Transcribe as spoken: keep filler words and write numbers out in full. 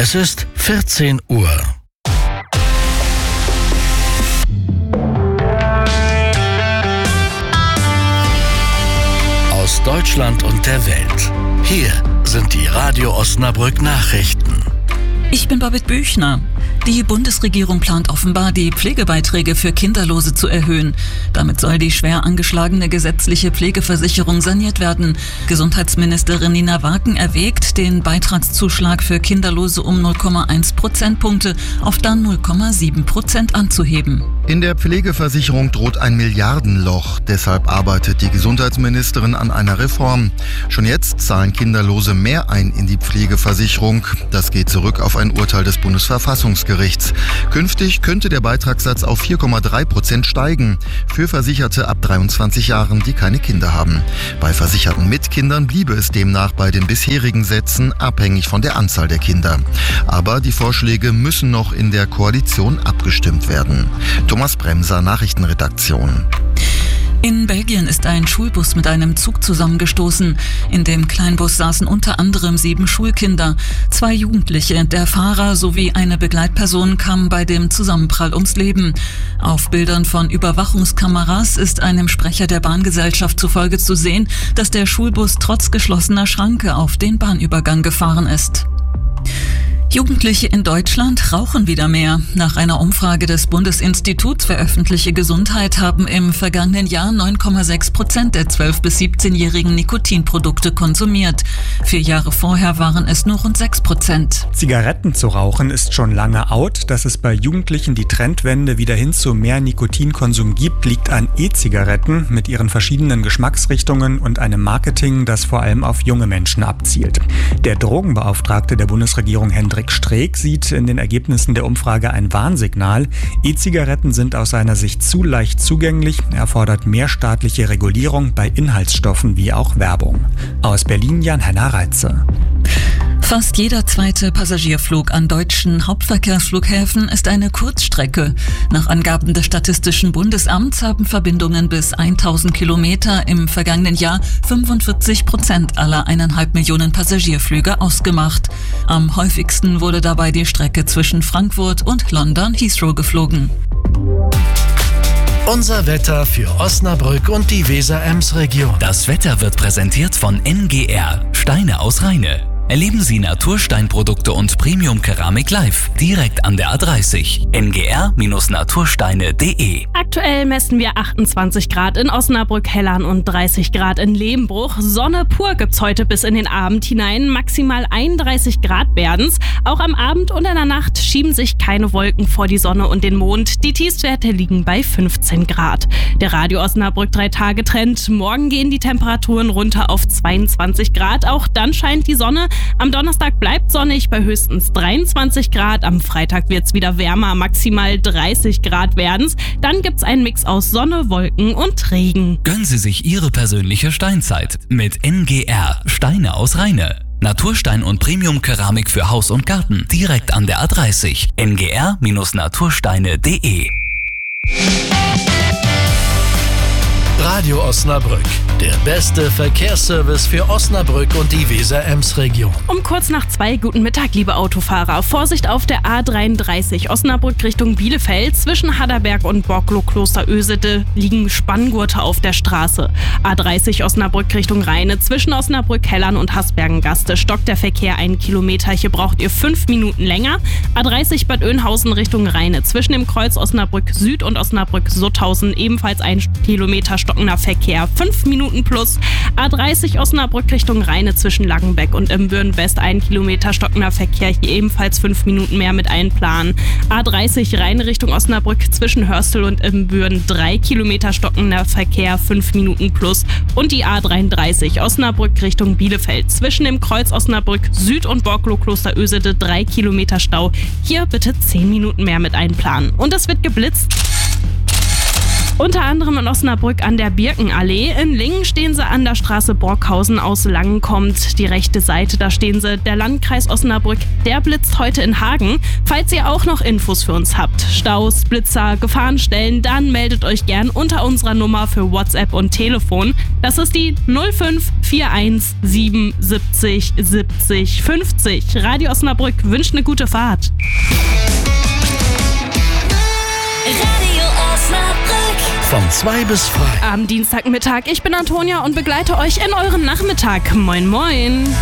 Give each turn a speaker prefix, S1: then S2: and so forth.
S1: Es ist vierzehn Uhr. Aus Deutschland und der Welt. Hier sind die Radio Osnabrück Nachrichten.
S2: Ich bin Babette Büchner. Die Bundesregierung plant offenbar, die Pflegebeiträge für Kinderlose zu erhöhen. Damit soll die schwer angeschlagene gesetzliche Pflegeversicherung saniert werden. Gesundheitsministerin Nina Waken erwägt, den Beitragszuschlag für Kinderlose um null Komma eins Prozentpunkte auf dann null Komma sieben Prozent anzuheben.
S3: In der Pflegeversicherung droht ein Milliardenloch. Deshalb arbeitet die Gesundheitsministerin an einer Reform. Schon jetzt zahlen Kinderlose mehr ein in die Pflegeversicherung. Das geht zurück auf ein Urteil des Bundesverfassungsgerichts. Künftig könnte der Beitragssatz auf vier Komma drei Prozent steigen. Für Versicherte ab dreiundzwanzig Jahren, die keine Kinder haben. Bei Versicherten mit Kindern bliebe es demnach bei den bisherigen Sätzen, abhängig von der Anzahl der Kinder. Aber die Vorschläge müssen noch in der Koalition abgestimmt werden. Thomas Bremser, Nachrichtenredaktion.
S2: In Belgien ist ein Schulbus mit einem Zug zusammengestoßen. In dem Kleinbus saßen unter anderem sieben Schulkinder. Zwei Jugendliche, der Fahrer sowie eine Begleitperson kamen bei dem Zusammenprall ums Leben. Auf Bildern von Überwachungskameras ist einem Sprecher der Bahngesellschaft zufolge zu sehen, dass der Schulbus trotz geschlossener Schranke auf den Bahnübergang gefahren ist. Jugendliche in Deutschland rauchen wieder mehr. Nach einer Umfrage des Bundesinstituts für öffentliche Gesundheit haben im vergangenen Jahr neun Komma sechs Prozent der zwölf- bis siebzehnjährigen Nikotinprodukte konsumiert. Vier Jahre vorher waren es nur rund sechs Prozent.
S4: Zigaretten zu rauchen ist schon lange out. Dass es bei Jugendlichen die Trendwende wieder hin zu mehr Nikotinkonsum gibt, liegt an E-Zigaretten mit ihren verschiedenen Geschmacksrichtungen und einem Marketing, das vor allem auf junge Menschen abzielt. Der Drogenbeauftragte der Bundesregierung Hendrik Streeck sieht in den Ergebnissen der Umfrage ein Warnsignal. E-Zigaretten sind aus seiner Sicht zu leicht zugänglich. Er fordert mehr staatliche Regulierung bei Inhaltsstoffen wie auch Werbung. Aus Berlin Jan-Henner Reitze.
S2: Fast jeder zweite Passagierflug an deutschen Hauptverkehrsflughäfen ist eine Kurzstrecke. Nach Angaben des Statistischen Bundesamts haben Verbindungen bis tausend Kilometer im vergangenen Jahr fünfundvierzig Prozent aller eineinhalb Millionen Passagierflüge ausgemacht. Am häufigsten wurde dabei die Strecke zwischen Frankfurt und London Heathrow geflogen.
S1: Unser Wetter für Osnabrück und die Weser-Ems-Region.
S5: Das Wetter wird präsentiert von N G R, Steine aus Rheine. Erleben Sie Natursteinprodukte und Premium-Keramik live, direkt an der A dreißig. N G R Natursteine Punkt de.
S6: Aktuell messen wir achtundzwanzig Grad in Osnabrück, Hellern und dreißig Grad in Lehmbruch. Sonne pur gibt's heute bis in den Abend hinein. Maximal einunddreißig Grad werden's. Auch am Abend und in der Nacht schieben sich keine Wolken vor die Sonne und den Mond. Die Tiefstwerte liegen bei fünfzehn Grad. Der Radio Osnabrück drei-Tage-Trend. Morgen gehen die Temperaturen runter auf zweiundzwanzig Grad. Auch dann scheint die Sonne. Am Donnerstag bleibt sonnig bei höchstens dreiundzwanzig Grad. Am Freitag wird's wieder wärmer, maximal dreißig Grad werden's. Dann gibt's einen Mix aus Sonne, Wolken und Regen.
S5: Gönnen Sie sich Ihre persönliche Steinzeit mit N G R, Steine aus Rheine. Naturstein und Premium-Keramik für Haus und Garten, direkt an der A dreißig. N G R Natursteine Punkt de.
S1: Radio Osnabrück, der beste Verkehrsservice für Osnabrück und die Weser-Ems-Region.
S6: Um kurz nach zwei, guten Mittag, liebe Autofahrer. Vorsicht auf der A dreiunddreißig, Osnabrück Richtung Bielefeld. Zwischen Hadderberg und Borklo-Kloster-Ösede liegen Spanngurte auf der Straße. A dreißig Osnabrück Richtung Rheine. Zwischen Osnabrück, Hellern und Hasbergen-Gaste stockt der Verkehr einen Kilometer. Hier braucht ihr fünf Minuten länger. A dreißig Bad Oeynhausen Richtung Rheine. Zwischen dem Kreuz Osnabrück Süd und Osnabrück Sutthausen ebenfalls ein Kilometer stockender Verkehr. Fünf Minuten plus. A dreißig Osnabrück Richtung Rheine zwischen Langenbeck und Imbüren West ein Kilometer stockender Verkehr. Hier ebenfalls fünf Minuten mehr mit einplanen. A dreißig Rheine Richtung Osnabrück zwischen Hörstel und Imbüren drei Kilometer stockender Verkehr. Fünf Minuten plus. Und die A dreiunddreißig Osnabrück Richtung Bielefeld zwischen dem Kreuz Osnabrück Süd und Borklo-Kloster-Ösede drei Kilometer Stau. Hier bitte zehn Minuten mehr mit einplanen. Und es wird geblitzt. Unter anderem in Osnabrück an der Birkenallee. In Lingen stehen sie an der Straße Brockhausen. Aus Langen kommt die rechte Seite, da stehen sie. Der Landkreis Osnabrück, der blitzt heute in Hagen. Falls ihr auch noch Infos für uns habt, Staus, Blitzer, Gefahrenstellen, dann meldet euch gern unter unserer Nummer für WhatsApp und Telefon. Das ist die null fünf vier eins sieben siebzig siebzig fünfzig. Radio Osnabrück wünscht eine gute Fahrt.
S1: Radio Osnabrück. Von zwei bis frei.
S6: Am Dienstagmittag. Ich bin Antonia und begleite euch in euren Nachmittag. Moin, moin.